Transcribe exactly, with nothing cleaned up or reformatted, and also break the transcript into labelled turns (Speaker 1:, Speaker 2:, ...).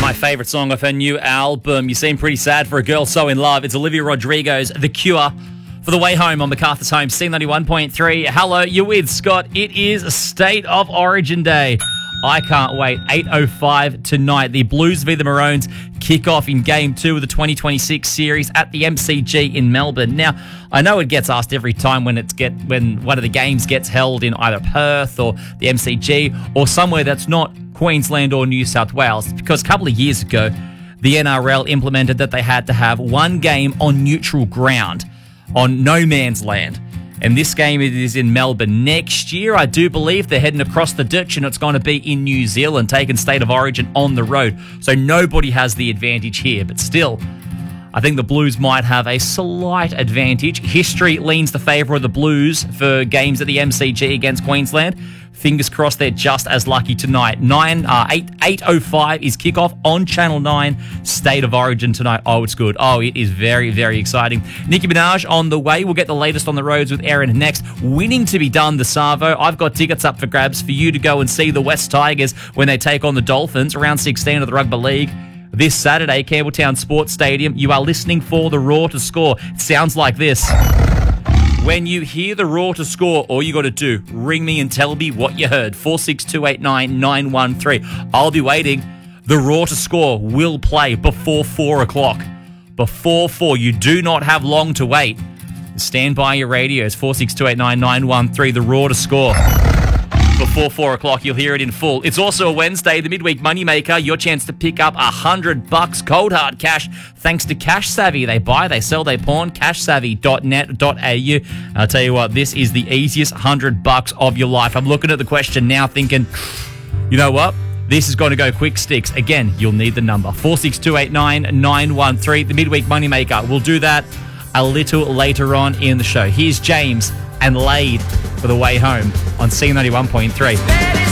Speaker 1: My favourite song off her new album. You seem pretty sad for a girl so in love. It's Olivia Rodrigo's The Cure for the way home on MacArthur's Home, C ninety-one point three. Hello, you're with Scott. It is a State of Origin Day. I can't wait. eight oh five tonight. The Blues v the Maroons kick off in Game two of the twenty twenty-six series at the M C G in Melbourne. Now, I know it gets asked every time when it's get when one of the games gets held in either Perth or the M C G or somewhere that's not Queensland or New South Wales, because a couple of years ago, the N R L implemented that they had to have one game on neutral ground, on no man's land. And this game it is in Melbourne. Next year, I do believe they're heading across the ditch and it's going to be in New Zealand, taking State of Origin on the road. So nobody has the advantage here, but still, I think the Blues might have a slight advantage. History leans the favour of the Blues for games at the M C G against Queensland. Fingers crossed they're just as lucky tonight. Nine, uh, eight, eight oh five is kickoff on Channel nine. State of Origin tonight. Oh, it's good. Oh, it is very, very exciting. Nicki Minaj on the way. We'll get the latest on the roads with Erin next. Winning to be done, the Savo. I've got tickets up for grabs for you to go and see the West Tigers when they take on the Dolphins, round sixteen of the Rugby League. This Saturday, Campbelltown Sports Stadium. You are listening for the Raw to score. It sounds like this. When you hear the Raw to score, all you got to do, ring me and tell me what you heard. four six two eight nine nine one three. I'll be waiting. The Raw to score will play before four o'clock. Before four. You do not have long to wait. Stand by your radios. four six two eight nine nine one three. The Raw to score. Before four o'clock, you'll hear it in full. It's also a Wednesday, the Midweek Moneymaker. Your chance to pick up a hundred bucks cold hard cash thanks to Cash Savvy. They buy, they sell, they pawn. cash savvy dot net dot a u. I'll tell you what, this is the easiest hundred bucks of your life. I'm looking at the question now thinking, you know what? This is going to go quick sticks. Again, you'll need the number. four six two eight nine nine one three. The Midweek Moneymaker. We'll do that a little later on in the show. Here's James and Laid for the way home on C ninety-one point three.